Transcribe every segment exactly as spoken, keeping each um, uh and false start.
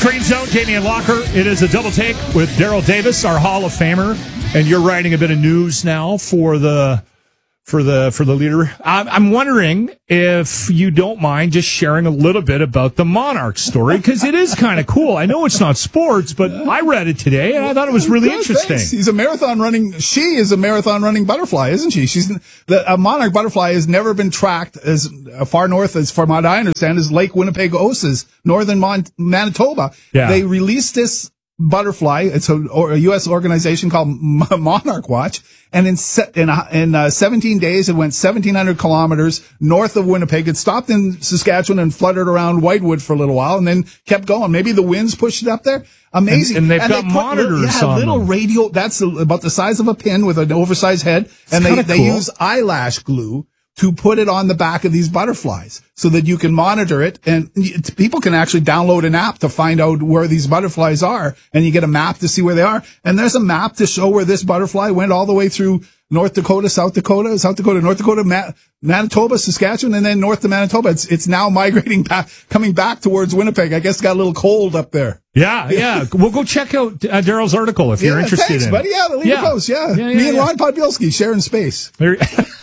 Green Zone, Jamie and Locker. It is a double take with Daryl Davis, our Hall of Famer, and you're writing a bit of news now for the for the for the leader. I'm, I'm wondering if you don't mind just sharing a little bit about the Monarch story, because it is kind of cool. I know it's not sports, but I read it today and I thought it was really Good, interesting. Thanks. He's a marathon running. She is a marathon running butterfly, isn't she? She's the a monarch butterfly has never been tracked as far north as, from what I understand, as Lake Winnipegosis, northern Mon- Manitoba. Yeah. They released this butterfly. It's a, a U S organization called Monarch Watch, and in se- in, uh, in uh, seventeen days, it went seventeen hundred kilometers north of Winnipeg. It stopped in Saskatchewan and fluttered around Whitewood for a little while, and then kept going. Maybe the winds pushed it up there. Amazing. And, and they've and got they put, monitors yeah, on little them. radio. That's about the size of a pin with an oversized head, It's and they kinda they cool. use eyelash glue to put it on the back of these butterflies so that you can monitor it. And it's, people can actually download an app to find out where these butterflies are, and you get a map to see where they are. And there's a map to show where this butterfly went all the way through North Dakota, South Dakota, South Dakota, North Dakota, Ma- Manitoba, Saskatchewan, and then north to Manitoba. It's, it's now migrating back, coming back towards Winnipeg. I guess it got a little cold up there. Yeah, yeah. We'll go check out uh, Daryl's article if you're Yeah, interested thanks, in buddy. it. Yeah, the Leader Yeah. Post. Yeah. Yeah, yeah, Me and yeah. Ron Podbielski sharing space. There-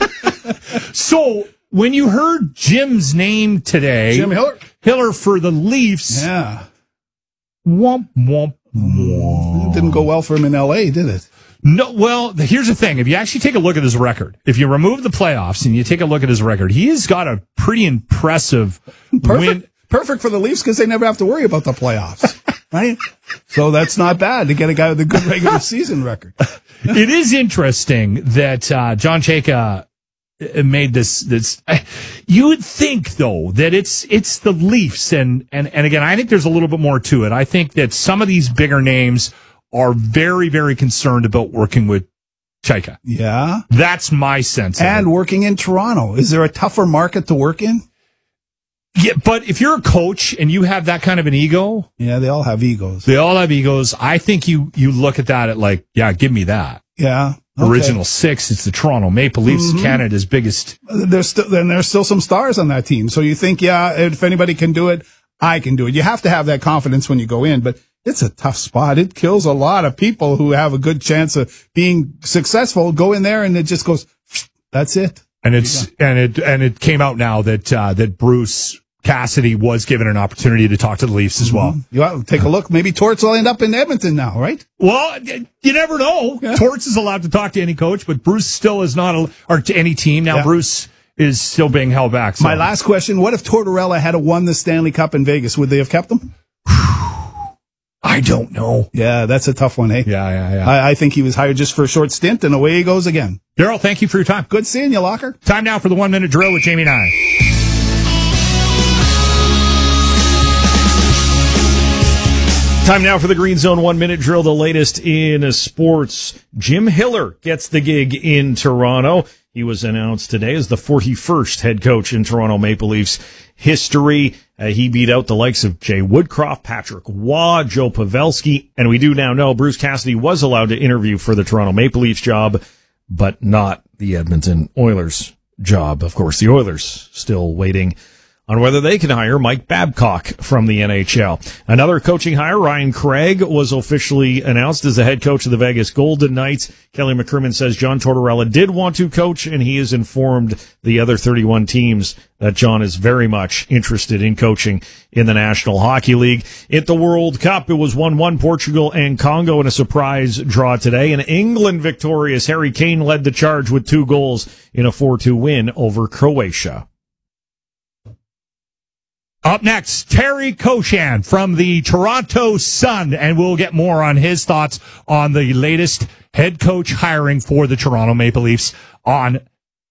So, when you heard Jim's name today, Jim Hiller. Hiller for the Leafs, Yeah. womp, womp, womp. It didn't go well for him in L A, did it? No, well, here's the thing. If you actually take a look at his record, if you remove the playoffs and you take a look at his record, he has got a pretty impressive Perfect. win. Perfect for the Leafs because they never have to worry about the playoffs, right? So that's not bad to get a guy with a good regular season record. It is interesting that uh, John Chayka made this. This you would think though that it's it's the Leafs, and and and again, I think there's a little bit more to it. I think that some of these bigger names are very very concerned about working with Chayka. Yeah. That's my sense. Of And it. working in Toronto. Is there a tougher market to work in? Yeah, but if you're a coach and you have that kind of an ego, Yeah, they all have egos. they all have egos. I think you you look at that at like, yeah, give me that. Yeah. Okay. Original six, it's the Toronto Maple Leafs, Mm-hmm. Canada's biggest. There's still, then there's still some stars on that team. So you think, yeah, if anybody can do it, I can do it. You have to have that confidence when you go in, but it's a tough spot. It kills a lot of people who have a good chance of being successful. Go in there and it just goes, that's it. And it's and it and it came out now that uh, that Bruce Cassidy was given an opportunity to talk to the Leafs as well. You ought to take a look. Maybe Torts will end up in Edmonton now, right? Well, you never know. Yeah. Torts is allowed to talk to any coach, but Bruce still is not, a, or to any team. Now Yeah. Bruce is still being held back. So. My last question, what if Tortorella had won the Stanley Cup in Vegas? Would they have kept him? I don't know. Yeah, that's a tough one, eh? Yeah, yeah, yeah. I, I think he was hired just for a short stint, and away he goes again. Daryl, thank you for your time. Good seeing you, Locker. Time now for the one minute drill with Jamie and I. Time now for the Green Zone one minute drill, the latest in sports. Jim Hiller gets the gig in Toronto. He was announced today as the forty-first head coach in Toronto Maple Leafs history. Uh, he beat out the likes of Jay Woodcroft, Patrick Waugh, Joe Pavelski, and we do now know Bruce Cassidy was allowed to interview for the Toronto Maple Leafs job, but not the Edmonton Oilers job. Of course, the Oilers still waiting on whether they can hire Mike Babcock from the N H L. Another coaching hire, Ryan Craig, was officially announced as the head coach of the Vegas Golden Knights. Kelly McCrimmon says John Tortorella did want to coach, and he has informed the other thirty-one teams that John is very much interested in coaching in the National Hockey League. At the World Cup, it was one one Portugal and Congo in a surprise draw today. And England victorious. Harry Kane led the charge with two goals in a four two win over Croatia. Up next, Terry Koshan from the Toronto Sun, and we'll get more on his thoughts on the latest head coach hiring for the Toronto Maple Leafs on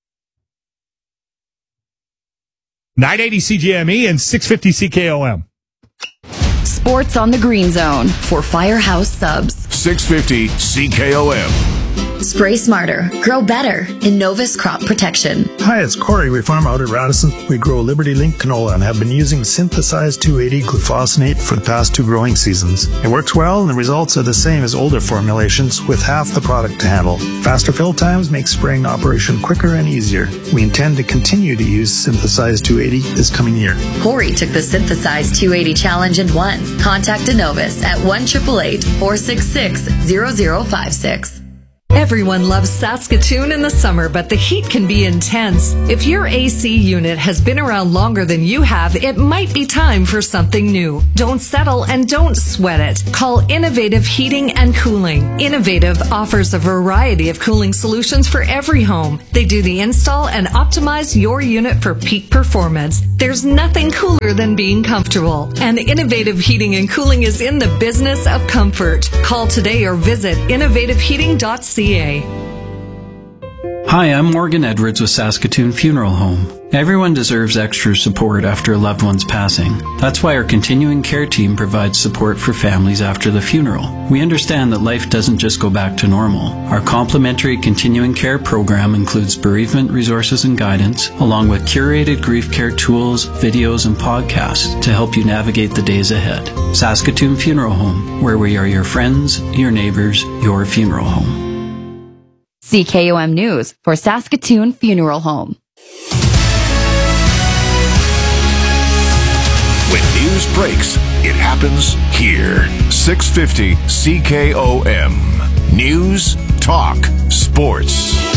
nine eighty C G M E and six fifty C K O M. Sports on the Green Zone for Firehouse Subs. six fifty C K O M. Spray smarter, grow better. Innovus Crop Protection. Hi, it's Corey. We farm out at Radisson. We grow Liberty Link canola and have been using synthesized two eighty glufosinate for the past two growing seasons. It works well and the results are the same as older formulations with half the product to handle. Faster fill times make spraying operation quicker and easier. We intend to continue to use synthesized two eighty this coming year. Corey took the synthesized two eighty challenge and won. Contact Innovus at one eight eight eight, four six six, zero zero five six. Everyone loves Saskatoon in the summer, but the heat can be intense. If your A C unit has been around longer than you have, it might be time for something new. Don't settle and don't sweat it. Call Innovative Heating and Cooling. Innovative offers a variety of cooling solutions for every home. They do the install and optimize your unit for peak performance. There's nothing cooler than being comfortable. And Innovative Heating and Cooling is in the business of comfort. Call today or visit innovative heating dot c a. Hi, I'm Morgan Edwards with Saskatoon Funeral Home. Everyone deserves extra support after a loved one's passing. That's why our continuing care team provides support for families after the funeral. We understand that life doesn't just go back to normal. Our complimentary continuing care program includes bereavement resources and guidance, along with curated grief care tools, videos, and podcasts to help you navigate the days ahead. Saskatoon Funeral Home, where we are your friends, your neighbors, your funeral home. C K O M News for Saskatoon Funeral Home. When news breaks, it happens here. six fifty C K O M. News, Talk, Sports.